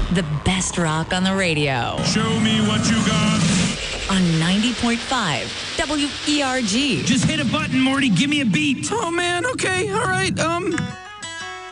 The best rock on the radio. Show me what you got. On 90.5 WERG. Just hit a button, Morty. Give me a beat. Oh, man. Okay. All right.